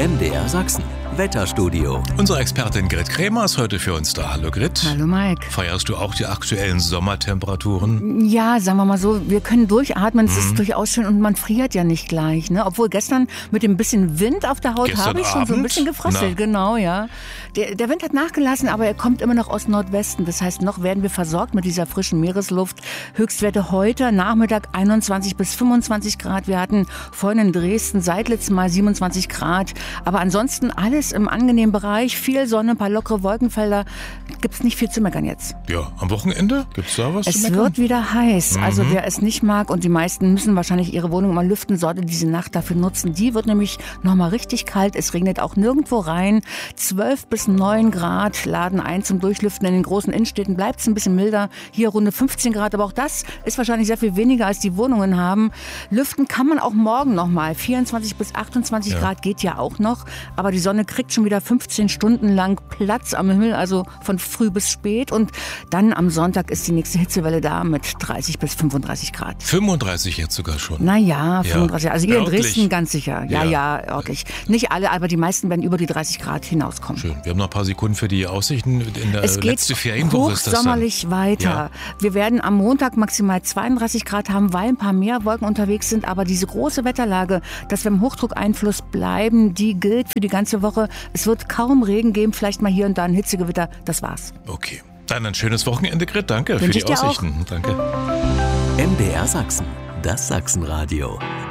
MDR Sachsen. Wetterstudio. Unsere Expertin Grit Krämer ist heute für uns da. Hallo Grit. Hallo Mike. Feierst du auch die aktuellen Sommertemperaturen? Ja, sagen wir mal so, wir können durchatmen, es ist durchaus schön und man friert ja nicht gleich. Ne? Obwohl gestern mit dem bisschen Wind auf der Haut habe ich schon so ein bisschen gefröstelt. Genau, ja. Der Wind hat nachgelassen, aber er kommt immer noch aus Nordwesten. Das heißt, noch werden wir versorgt mit dieser frischen Meeresluft. Höchstwerte heute, Nachmittag 21 bis 25 Grad. Wir hatten vorhin in Dresden, Seidlitz mal 27 Grad. Aber ansonsten alles im angenehmen Bereich. Viel Sonne, ein paar lockere Wolkenfelder. Gibt's nicht viel zu meckern jetzt. Ja, am Wochenende gibt's da was zu meckern? Es wird wieder heiß. Also wer es nicht mag, und die meisten müssen wahrscheinlich ihre Wohnung mal lüften, sollte diese Nacht dafür nutzen. Die wird nämlich nochmal richtig kalt. Es regnet auch nirgendwo rein. 12 bis 9 Grad laden ein zum Durchlüften. In den großen Innenstädten bleibt es ein bisschen milder. Hier runde 15 Grad. Aber auch das ist wahrscheinlich sehr viel weniger, als die Wohnungen haben. Lüften kann man auch morgen nochmal. 24 bis 28 Grad geht ja auch noch. Aber die Sonne kriegt schon wieder 15 Stunden lang Platz am Himmel. Also von früh bis spät. Und dann am Sonntag ist die nächste Hitzewelle da mit 30 bis 35 Grad. 35 jetzt sogar schon? Naja, 35. Also hier in örtlich. Dresden ganz sicher. Ja, örtlich. Nicht alle, aber die meisten werden über die 30 Grad hinauskommen. Schön. Wir haben noch ein paar Sekunden für die Aussichten. In der Es geht letzten Ferienwoche ist das dann. hochsommerlich weiter. Ja. Wir werden am Montag maximal 32 Grad haben, weil ein paar mehr Wolken unterwegs sind. Aber diese große Wetterlage, dass wir im Hochdruckeinfluss bleiben, die gilt für die ganze Woche. Es wird kaum Regen geben, vielleicht mal hier und da ein Hitzegewitter. Das war's. Okay. Dann ein schönes Wochenende, Grit. Danke für Wünsch die ich dir Aussichten. Danke. MDR Sachsen. Das Sachsenradio.